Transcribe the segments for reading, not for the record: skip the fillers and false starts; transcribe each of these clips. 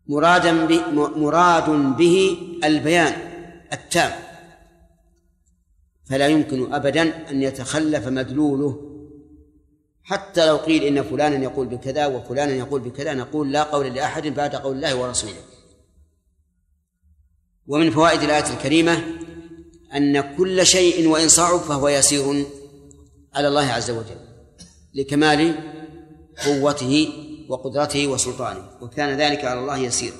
مراد به البيان التام، فلا يمكن أبدا أن يتخلف مدلوله. حتى لو قيل إن فلانا يقول بكذا وفلانا يقول بكذا، نقول لا قول لأحد بعد قول الله ورسوله. ومن فوائد الآية الكريمة أن كل شيء وإن صعب فهو يسير على الله عز وجل لكمال قوته وقدرته وسلطانه، وكان ذلك على الله يسير.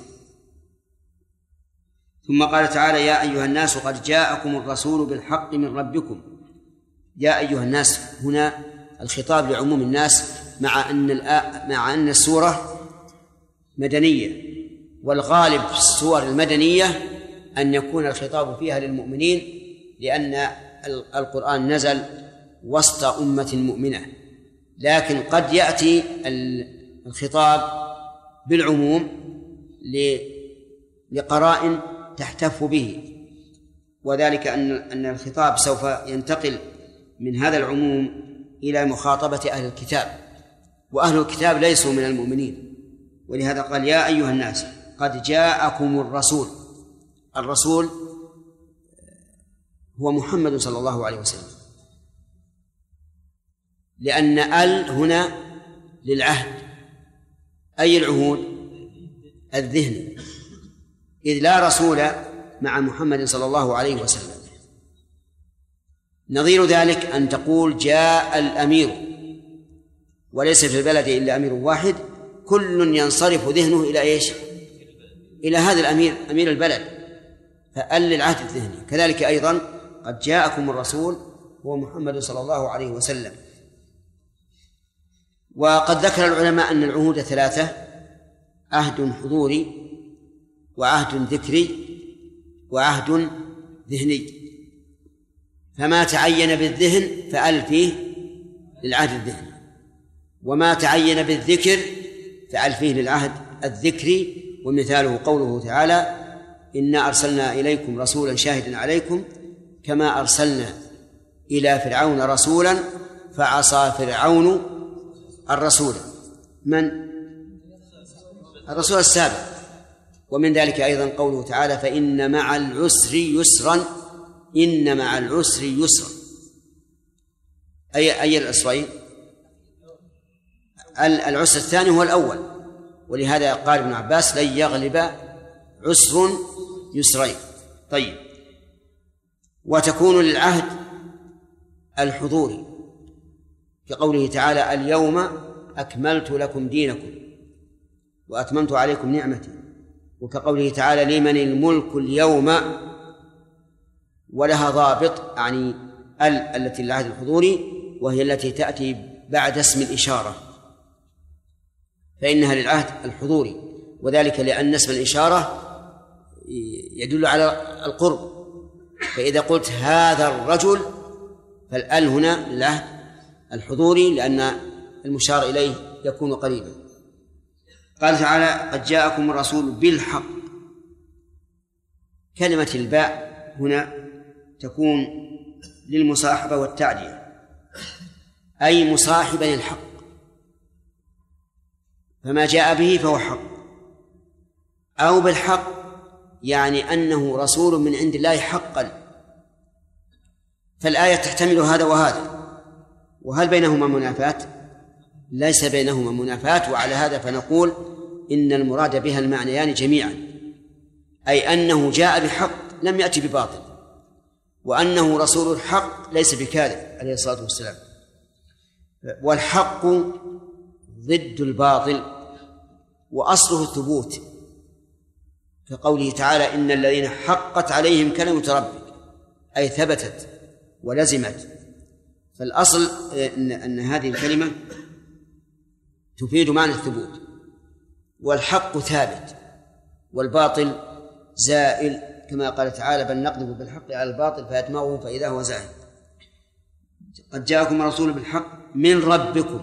ثم قال تعالى: يا أيها الناس قد جاءكم الرسول بالحق من ربكم. يا أيها الناس هنا الخطاب لعموم الناس، مع أن السورة مدنية، والغالب في السور المدنية أن يكون الخطاب فيها للمؤمنين، لأن القرآن نزل وسط أمة مؤمنة. لكن قد يأتي الخطاب بالعموم لقرائن تحتف به، وذلك أن الخطاب سوف ينتقل من هذا العموم إلى مخاطبة أهل الكتاب، وأهل الكتاب ليسوا من المؤمنين، ولهذا قال: يا أيها الناس قد جاءكم الرسول. الرسول هو محمد صلى الله عليه وسلم، لأن هنا للعهد، أي العهود؟ الذهني، إذ لا رسول مع محمد صلى الله عليه وسلم. نظير ذلك أن تقول: جاء الأمير، وليس في البلد إلا أمير واحد، كل ينصرف ذهنه إلى إيش؟ إلى هذا الأمير، أمير البلد، فأل للعهد الذهني. كذلك أيضا قد جاءكم الرسول هو محمد صلى الله عليه وسلم. وقد ذكر العلماء أن العهود ثلاثة: عهد حضوري، وعهد ذكري، وعهد ذهني. فما تعين بالذهن فأل فيه للعهد الذهني، وما تعين بالذكر فأل فيه للعهد الذكري. ومثاله قوله تعالى: إنا أرسلنا إليكم رسولا شاهدا عليكم كما أرسلنا إلى فرعون رسولا فعصى فرعون الرسول. من؟ الرسول السابق. ومن ذلك أيضا قوله تعالى: فإن مع العسر يسرا، إن مع العسر يسرا. أي العسرين؟ العسر الثاني هو الأول، ولهذا قال ابن عباس: لن يغلب عسر يسرين. طيب. وتكون للعهد الحضوري كقوله تعالى: اليوم أكملت لكم دينكم وأتممت عليكم نعمتي، وكقوله تعالى: لمن الملك اليوم، ولها ضابط، يعني التي للعهد الحضوري، وهي التي تأتي بعد اسم الإشارة، فإنها للعهد الحضوري، وذلك لأن اسم الإشارة يدل على القرب، فإذا قلت هذا الرجل فالآل هنا للعهد الحضوري، لأن المشار إليه يكون قريبا. قال تعالى: قد جاءكم الرسول بالحق. كلمة الباء هنا تكون للمصاحبة والتعدية، أي مصاحبا للحق، فما جاء به فهو حق، أو بالحق يعني أنه رسول من عند الله حقا. فالآية تحتمل هذا وهذا، وهل بينهما منافاة؟ ليس بينهما منافاة، وعلى هذا فنقول إن المراد بها المعنيان جميعا، أي أنه جاء بحق لم يأتي بباطل، وأنه رسول الحق ليس بكاذب عليه الصلاة والسلام. والحق ضد الباطل، وأصله الثبوت، كقوله تعالى: إن الذين حقت عليهم كلمة ربك، أي ثبتت ولزمت. فالأصل أن هذه الكلمة تفيد معنى الثبوت، والحق ثابت والباطل زائل، كما قال تعالى: بل نقذف بالحق على الباطل فيدمغه فإذا هو زائل. قد جاءكم رسول بالحق من ربكم،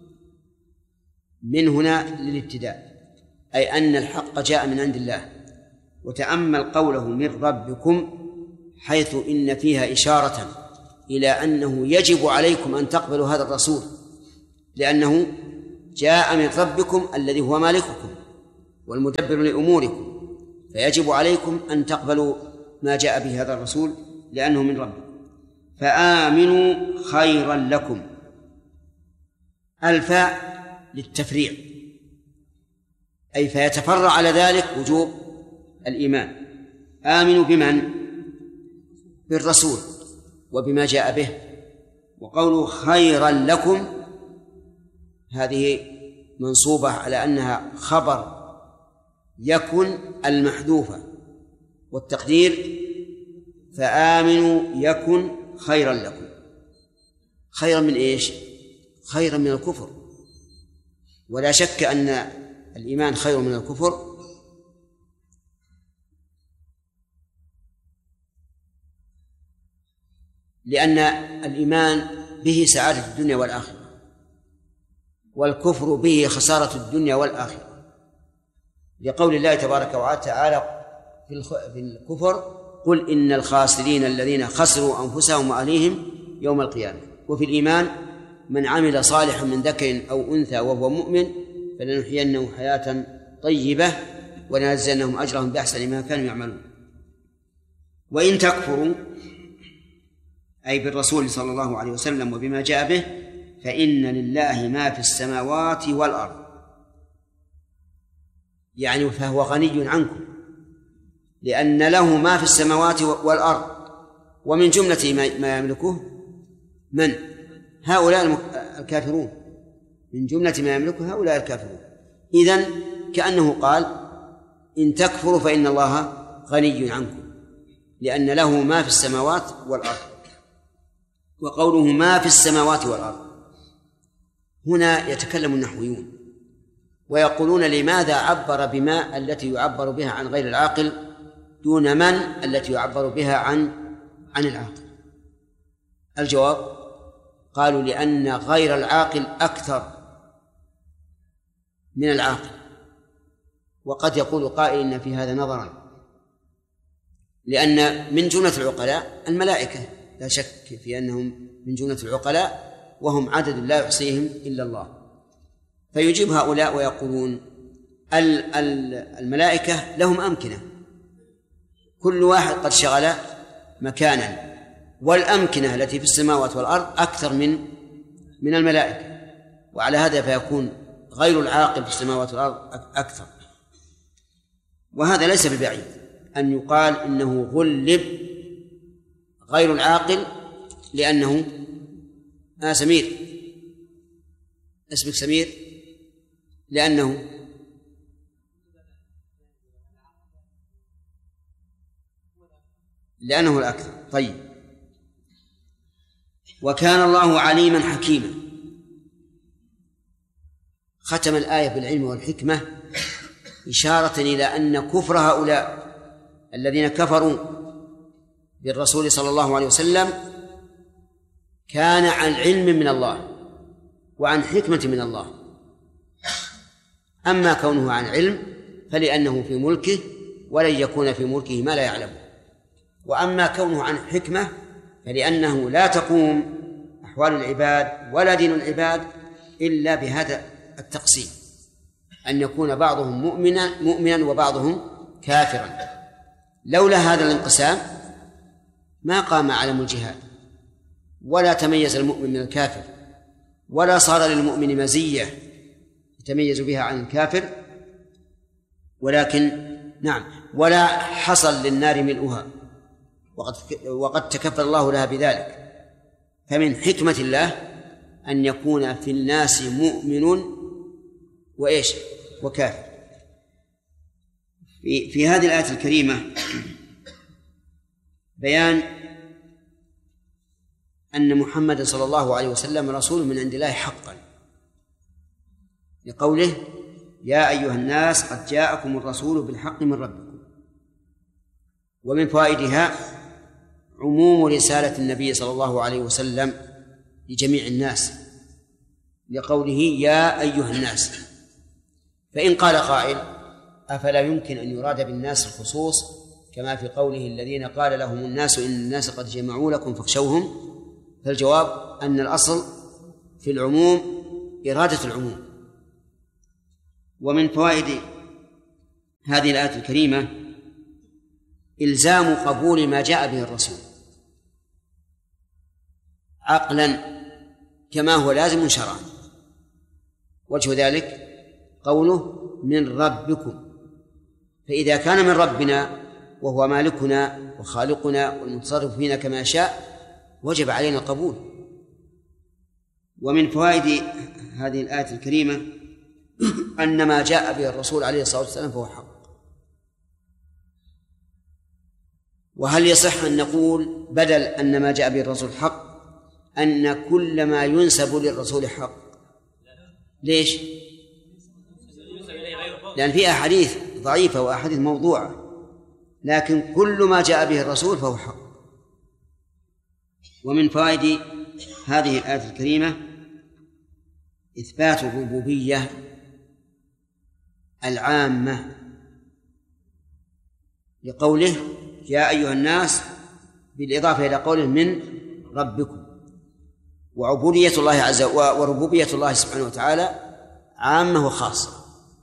من هنا للابتداء، أي أن الحق جاء من عند الله. وتأمل قوله من ربكم، حيث إن فيها إشارة إلى أنه يجب عليكم أن تقبلوا هذا الرسول، لأنه جاء من ربكم الذي هو مالككم والمدبر لأموركم، فيجب عليكم أن تقبلوا ما جاء به هذا الرسول لأنه من ربكم. فآمنوا خيرا لكم. الفاء للتفريع، أي فيتفرع على ذلك وجوب الإيمان. آمنوا بمن؟ بالرسول وبما جاء به. وقولوا خيرا لكم هذه منصوبة على أنها خبر يكن المحذوفة، والتقدير فآمنوا يكن خيرا لكم. خيرا من إيش؟ خيرا من الكفر، ولا شك أن الإيمان خير من الكفر، لأن الإيمان به سعادة الدنيا والآخرة، والكفر به خسارة الدنيا والآخرة، لقول الله تبارك وتعالى في الكفر: قل إن الخاسرين الذين خسروا أنفسهم وأهليهم يوم القيامة. وفي الإيمان: من عمل صالحا من ذكر أو أنثى وهو مؤمن فلنحيينه حياة طيبة ولنجزينهم أجرهم بأحسن ما كانوا يعملون. وإن تكفروا، أي بالرسول صلى الله عليه وسلم وبما جاء به، فإن لله ما في السماوات والأرض، يعني فهو غني عنكم، لأن له ما في السماوات والأرض. ومن جملة ما يملكه من؟ هؤلاء الكافرون، من جملة ما يملكه هؤلاء الكافرون. إذن كأنه قال: إن تكفروا فإن الله غني عنكم، لأن له ما في السماوات والأرض. وقوله ما في السماوات والأرض هنا يتكلم النحويون ويقولون: لماذا عبر بما التي يعبر بها عن غير العاقل دون من التي يعبر بها عن العاقل؟ الجواب: قالوا لأن غير العاقل أكثر من العاقل. وقد يقول قائل إن في هذا نظرا، لأن من جملة العقلاء الملائكة، لا شك في أنهم من جملة العقلاء، وهم عدد لا يحصيهم إلا الله. فيجيب هؤلاء ويقولون: الملائكة لهم أمكنة، كل واحد قد شغل مكانا، والأمكنة التي في السماوات والأرض أكثر من الملائكة، وعلى هذا فيكون غير العاقل في السماوات والأرض أكثر. وهذا ليس ببعيد أن يقال إنه غلب غير العاقل، لأنه سمير، اسمك سمير، لأنه الأكثر. طيب. وكان الله عليما حكيما. ختم الآية بالعلم والحكمة، إشارة إلى أن كفر هؤلاء الذين كفروا بالرسول صلى الله عليه وسلم كان عن علم من الله وعن حكمة من الله. أما كونه عن علم فلأنه في ملكه ولن يكون في ملكه ما لا يعلم، وأما كونه عن حكمة فلأنه لا تقوم أحوال العباد ولا دين العباد إلا بهذا التقسيم، أن يكون بعضهم مؤمنا وبعضهم كافرا. لولا هذا الانقسام ما قام علم الجهاد، ولا تميز المؤمن من الكافر، ولا صار للمؤمن مزية يتميز بها عن الكافر، ولكن ولا حصل للنار ملؤها، وقد تكفل الله لها بذلك. فمن حكمة الله أن يكون في الناس مؤمن وكافر. في هذه الآية الكريمة بيان أن محمد صلى الله عليه وسلم رسول من عند الله حقا، لقوله: يا أيها الناس قد جاءكم الرسول بالحق من ربكم. ومن فوائدها عموم رسالة النبي صلى الله عليه وسلم لجميع الناس، لقوله: يا أيها الناس. فإن قال قائل: أفلا يمكن أن يراد بالناس الخصوص كما في قوله: الذين قال لهم الناس إن الناس قد جمعوا لكم فاخشوهم؟ فالجواب أن الأصل في العموم إرادة العموم. ومن فوائد هذه الآية الكريمة إلزام قبول ما جاء به الرسول عقلا كما هو لازم شرعا. وجه ذلك قوله من ربكم، فإذا كان من ربنا وهو مالكنا وخالقنا والمتصرف فينا كما شاء وجب علينا القبول. ومن فوائد هذه الآية الكريمة أن ما جاء به الرسول عليه الصلاة والسلام فهو حق. وهل يصح أن نقول بدل أن ما جاء به الرسول حق أن كل ما ينسب للرسول حق؟ ليش؟ لأن في أحاديث ضعيفة وأحاديث موضوعة، لكن كل ما جاء به الرسول فهو حق. ومن فوائد هذه الآية الكريمة إثبات الربوبية العامة لقوله يا أيها الناس، بالإضافة إلى قوله من ربكم. وعبودية الله عز وجل وربوبية الله سبحانه وتعالى عامة وخاصة.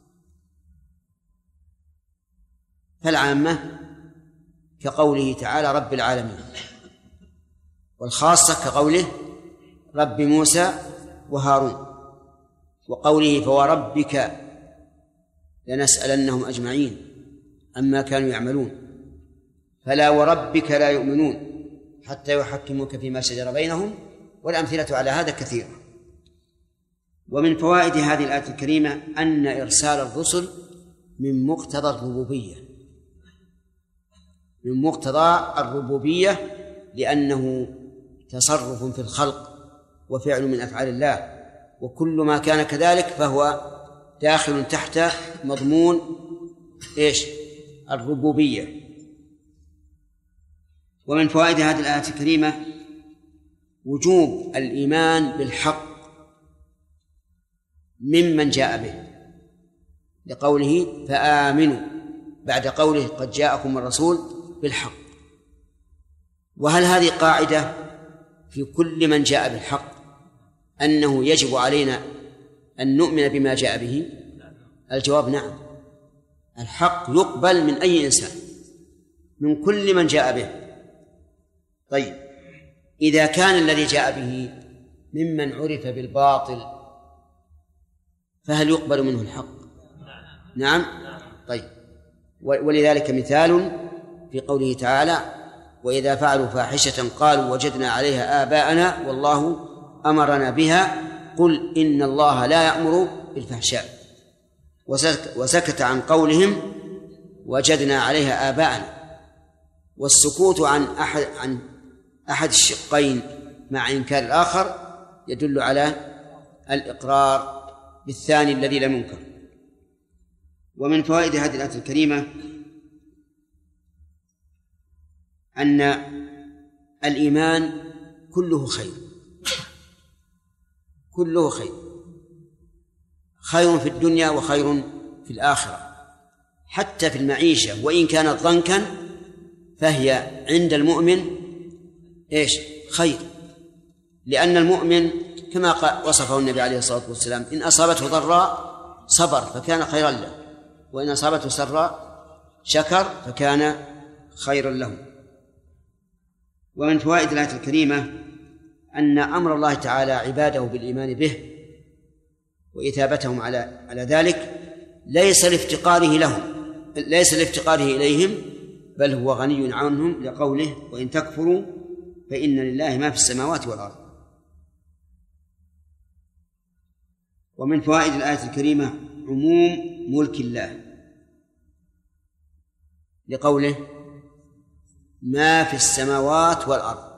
فالعامة كقوله تعالى رب العالمين، والخاصة كقوله رب موسى وهارون، وقوله فوربك لنسألنهم أجمعين عما كانوا يعملون، فلا وربك لا يؤمنون حتى يحكموك فيما شجر بينهم، والأمثلة على هذا كثيرة. ومن فوائد هذه الآية الكريمة أن إرسال الرسل من مقتضى الربوبية، من مقتضى الربوبية، لأنه تصرف في الخلق وفعل من أفعال الله، وكل ما كان كذلك فهو داخل تحت مضمون الربوبية. ومن فوائد هذه الآية الكريمة وجوب الإيمان بالحق ممن جاء به، لقوله فآمنوا بعد قوله قد جاءكم الرسول بالحق. وهل هذه قاعدة في كل من جاء بالحق أنه يجب علينا أن نؤمن بما جاء به؟ الجواب نعم، الحق يقبل من أي إنسان، من كل من جاء به. طيب، إذا كان الذي جاء به ممن عرف بالباطل فهل يقبل منه الحق؟ نعم. طيب، ولذلك مثال في قوله تعالى وإذا فعلوا فاحشة قالوا وجدنا عليها آباءنا والله أمرنا بها قل إن الله لا يأمر بالفحشاء، وسكت عن قولهم وجدنا عليها آباءنا. والسكوت عن أحد الشقين مع إنكار الآخر يدل على الإقرار بالثاني الذي لم ينكر. ومن فوائد هذه الآية الكريمة أن الإيمان كله خير، كله خير، خير في الدنيا وخير في الآخرة. حتى في المعيشة وإن كانت ضنكا فهي عند المؤمن خير، لأن المؤمن كما وصفه النبي عليه الصلاة والسلام إن أصابته ضراء صبر فكان خيرا له، وإن أصابته سراء شكر فكان خيرا له. ومن فوائد الآية الكريمة أن أمر الله تعالى عباده بالإيمان به وإثابتهم على ذلك ليس لافتقاره إليهم، بل هو غني عنهم، لقوله وإن تكفروا فإن لله ما في السماوات والأرض. ومن فوائد الآية الكريمة عموم ملك الله، لقوله ما في السماوات والأرض،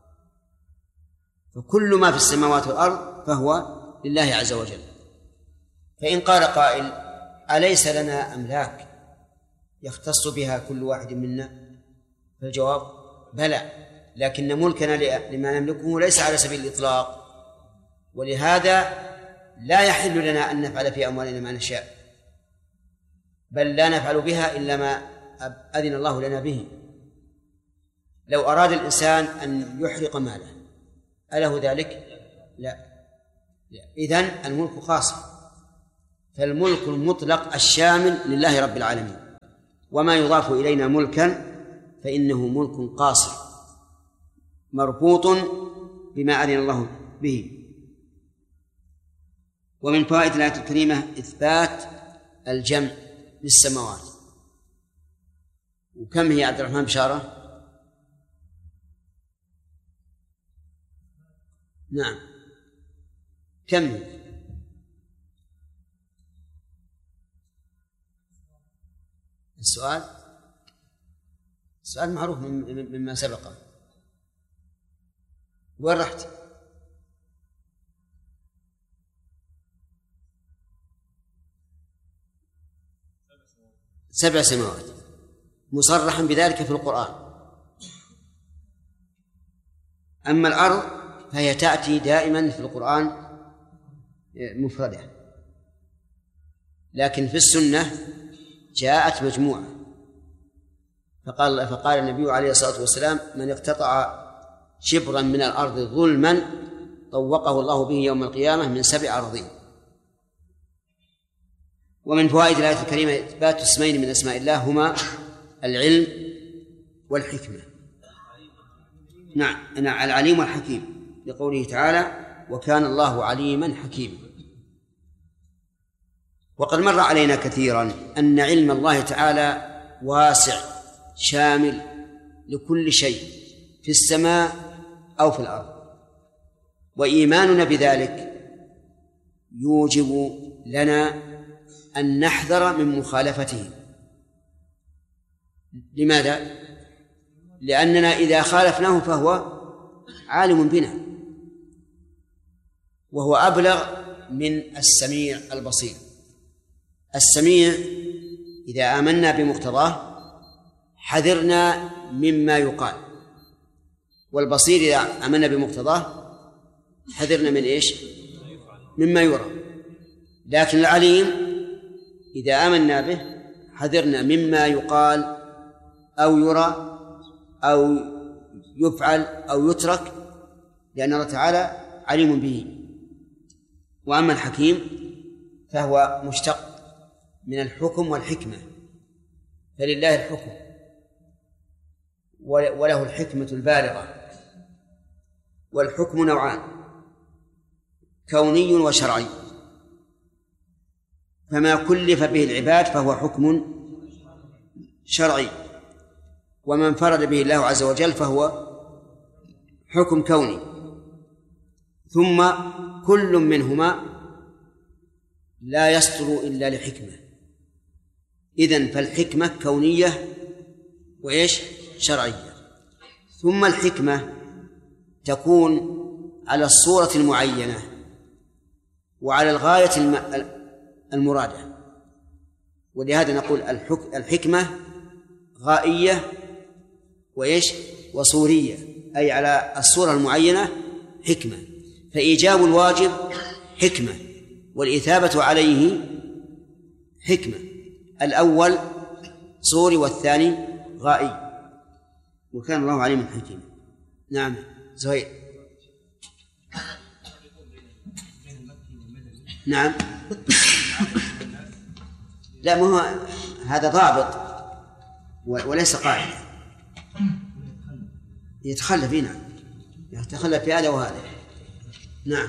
فكل ما في السماوات والأرض فهو لله عز وجل. فإن قال قائل أليس لنا أملاك يختص بها كل واحد منا؟ فالجواب بلى، لكن ملكنا لما نملكه ليس على سبيل الإطلاق، ولهذا لا يحل لنا أن نفعل في أموالنا ما نشاء، بل لا نفعل بها إلا ما أذن الله لنا به. لو أراد الإنسان أن يحرق ماله أله ذلك؟ لا. إذن الملك خاص، فالملك المطلق الشامل لله رب العالمين. وما يضاف إلينا ملكا فإنه ملك قاصر مربوط بما أذن الله به. ومن فوائد الآية الكريمة إثبات الجمع للسماوات. وكم هي عبد الرحمن بشارة؟ نعم، كم هي؟ السؤال معروف مما سبقه. وين رحت؟ 7 سماوات مصرحا بذلك في القرآن. أما الأرض فهي تأتي دائما في القرآن مفردة، لكن في السنة جاءت مجموعة. فقال النبي عليه الصلاة والسلام: من اقتطع شبرا من الأرض ظلما طوقه الله به يوم القيامة من 7 أراضين. ومن فوائد الآية الكريمة إثبات اسمين من أسماء الله هما العلم والحكمة. نعم، العليم والحكيم، لقوله تعالى: وكان الله عليما حكيما. وقد مر علينا كثيرا أن علم الله تعالى واسع شامل لكل شيء في السماء أو في الأرض، وإيماننا بذلك يوجب لنا أن نحذر من مخالفته. لماذا؟ لأننا إذا خالفناه فهو عالم بنا، وهو أبلغ من السميع البصير. السميع إذا آمنا بمقتضاه حذرنا مما يقال، والبصير إذا آمنا بمقتضاه حذرنا من إيش؟ مما يرى. لكن العليم إذا آمنا به حذرنا مما يقال أو يرى أو يفعل أو يترك، لأن الله تعالى عليم به. وأما الحكيم فهو مشتق من الحكم والحكمة، فلله الحكم وله الحكمة البالغة. والحكم نوعان: كوني وشرعي. فما كلف به العباد فهو حكم شرعي، وما انفرد به الله عز وجل فهو حكم كوني. ثم كل منهما لا يصدر إلا لحكمة. إذن فالحكمة كونية وإيش؟ شرعية. ثم الحكمة تكون على الصورة المعينة وعلى الغاية المرادة، ولهذا نقول الحكمة غائية وإيش؟ وصورية، أي على الصورة المعينة حكمة. فإيجاب الواجب حكمة، والإثابة عليه حكمة. الأول صوري والثاني غائي. وكان الله عليما حكيما. نعم زهير. نعم، لا، ما هو هذا ضابط وليس قاعدة. يتخلف، نعم، يتخلف في هذا وهذا. نعم.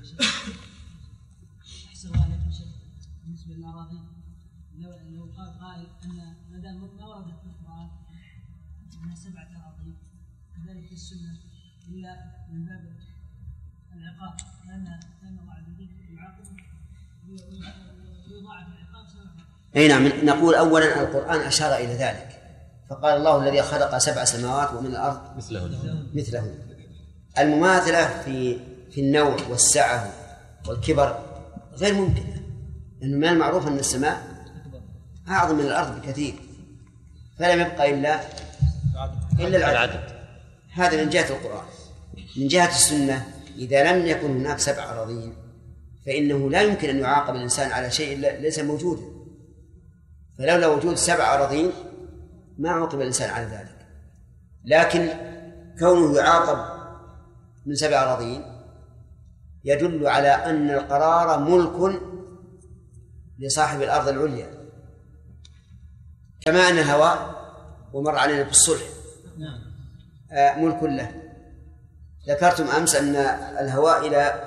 بالنسبة للأراضي، لو قال قائل أن ما دام ما وردت في القرآن أنها 7 أراضي، كذلك في السنة، إلا من باب العقاب، كان الله عز وجل يعاقب ويضاعف العقاب 7. أي نعم. نقول أولا القرآن أشار إلى ذلك، فقال: الله الذي خلق 7 سماوات ومن الأرض مثلهن. المماثلة في النوع والسعة والكبر غير ممكنة، لأنه من المعروف أن السماء أعظم من الأرض بكثير، فلم يبقى إلا العدد. هذا من جهة القرآن. من جهة السنة، إذا لم يكن هناك 7 أراضين فإنه لا يمكن أن يعاقب الإنسان على شيء ليس موجودا. فلولا وجود 7 أراضين ما عوقب الإنسان على ذلك. لكن كونه يعاقب من 7 أراضين يدل على أن القرار ملك لصاحب الأرض العليا، كما أن الهواء ومر علينا بالصلح ملك له. ذكرتم أمس أن الهواء إلى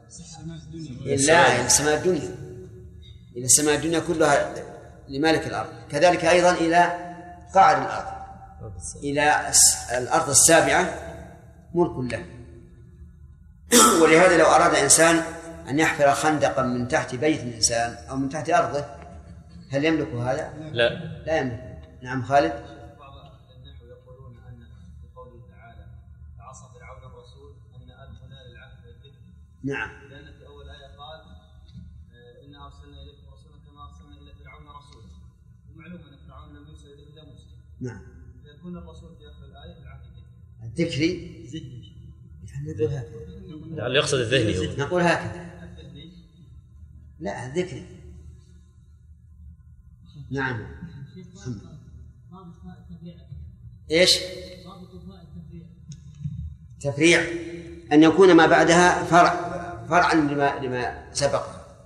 السماء الدنيا، إلى السماء الدنيا كلها لمالك الأرض، كذلك أيضا إلى قاعد الأرض، إلى الأرض السابعة ملك له. ولهذا لو أراد إنسان أن يحفر خندقا من تحت بيت الإنسان أو من تحت أرضه هل يملك هذا؟ لا يملك. نعم خالد. بعض النحو يقولون أن في قوله تعالى فعصى فرعون الرسول أن هنا للعهد والذكر. نعم. لأن في أول آية قال إنا أرسلنا إليكم رسولا كما أرسلنا إلى فرعون رسولا، ومعلوم أن فرعون لم يرسل إليه إلا موسى. نعم. فيكون الرسول في آخر الآية العهد الذكري. نقول هكذا. لعل يقصد الذهني هو. نقول هكذا. لا الذكري. نعم. ايش؟ تفريع أن يكون ما بعدها فرعا لما سبق،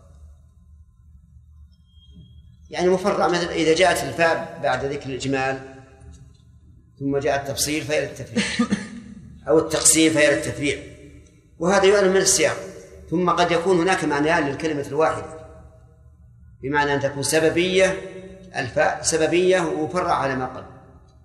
يعني مفرع. مثل إذا جاءت الفاء بعد ذكر الإجمال ثم جاء التفصيل فهي للتفريع، أو التقسيم فهي للتفريع، وهذا يعلم من السياق. ثم قد يكون هناك معنيان للكلمة الواحدة، بمعنى أن تكون سببية، الفاء سببية ومفرع على ما قبل.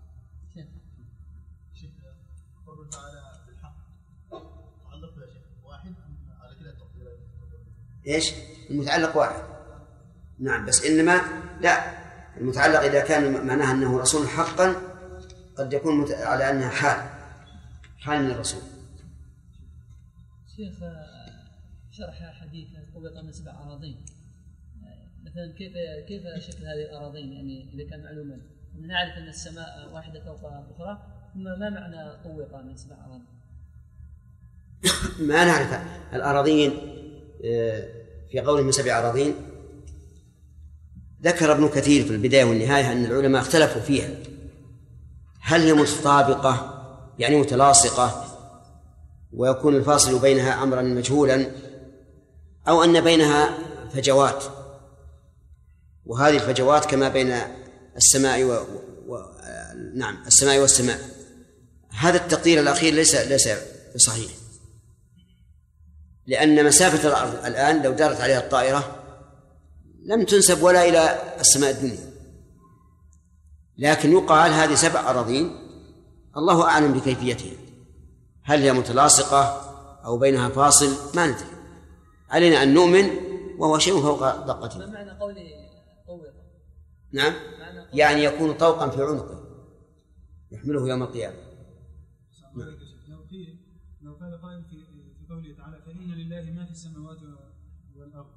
إيش؟ المتعلق واحد. نعم، بس إنما لا، المتعلق إذا كان معناها أنه رسول حقا قد يكون على أنها حال من الرسول. شيخ شرح حديث قبط من 7 أراضين، مثلا كيف شكل هذه الأراضين؟ يعني إذا كان معلوما نعرف أن السماء واحدة فوق الأخرى، ثم ما معنى طوق من 7 أراضين؟ ما نعرف الأراضين في قوله من 7 أراضين. ذكر ابن كثير في البداية والنهاية أن العلماء اختلفوا فيها، هل هي متطابقة يعني متلاصقة ويكون الفاصل بينها أمرا مجهولا، أو أن بينها فجوات، وهذه الفجوات كما بين السماء نعم السماء والسماء. هذا التقدير الأخير ليس بصحيح، لأن مسافة الأرض الآن لو دارت عليها الطائرة لم تنسب ولا إلى السماء الدنيا، لكن يقال هذه 7 أراضين الله أعلم بكيفيتها، هل هي متلاصقة أو بينها فاصل ما ندري، علينا أن نؤمن وهو شيء فوق دقته. ما معنى قولي طوق؟ نعم، يعني يكون طوقا في عنقه يحمله يوم القيامة. لو قال قائل في قوله تعالى فإن لله ما في السماوات والأرض،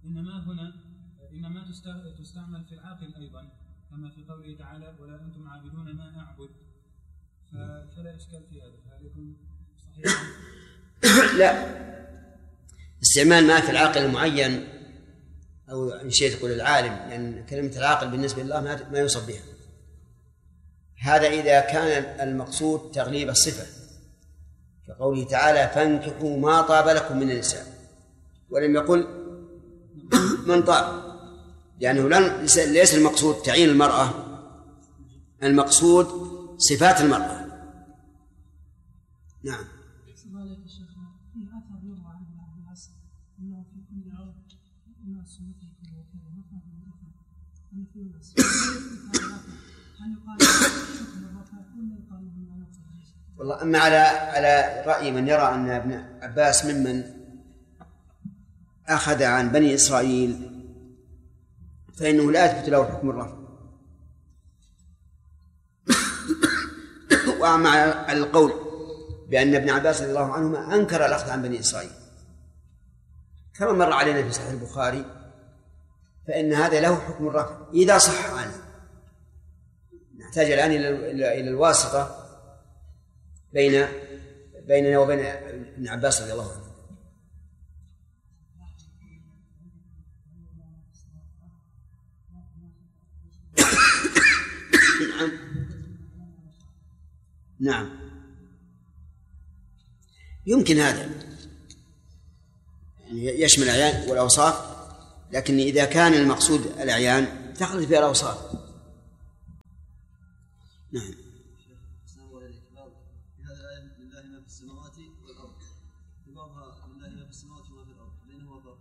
إنما تستعمل في العاقل أيضا، كما في قوله تعالى ولا أنتم عابدون ما أعبد، فلا إشكال في هذا، فهل يكون صحيحا؟ لا، استعمال ما في العاقل المعين أو إن شئت تقول العالم، لأن يعني كلمة العاقل بالنسبة لله ما يوصف بها. هذا إذا كان المقصود تغليب الصفة، كقوله تعالى فانكحوا ما طاب لكم من النساء، ولم يقل من طاب، لأنه ليس المقصود تعيين المرأة، المقصود صفات المرأة. نعم. والله أما على رأي من يرى أن ابن عباس ممن أخذ عن بني إسرائيل فإنه لا يثبت له حكم الرفع. وأما على القول بأن ابن عباس رضي الله عنهما أنكر الأخذ عن بني إسرائيل كما مر علينا في صحيح البخاري، فإن هذا له حكم الرفع إذا صح عنه. نحتاج الآن إلى الواسطة بيننا وبين ابن عباس رضي الله عنه. نعم يمكن هذا يشمل الأعيان والأوصاف، لكن إذا كان المقصود الأعيان تخرج فيها الأوصاف. نعم. في هذه الآية لله ما في السماوات والأرض، في بعضها لله ما في السماوات وما في الأرض، بينهما فرق.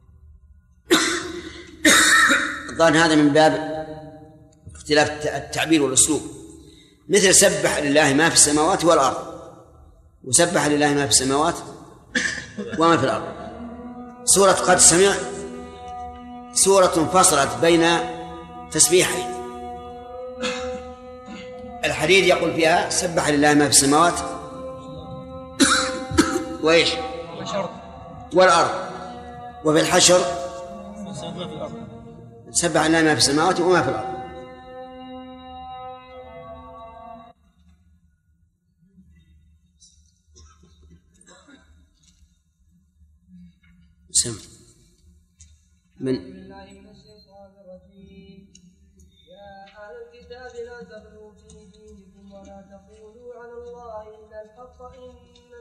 الظاهر هذا من باب اختلاف التعبير والأسلوب، مثل سبح لله ما في السماوات والأرض، وسبح لله ما في السماوات وما في الأرض. سورة قد سمع سورة فصلت بين تسبيحين. الحديد يقول فيها سبح لله ما في السماوات وإيش والأرض، وفي الحشر سبح لله ما في السماوات وما في الأرض. سمع من يا أهل الكتاب لا تغلوا في دينكم ولا تقولوا على الله إلا الحق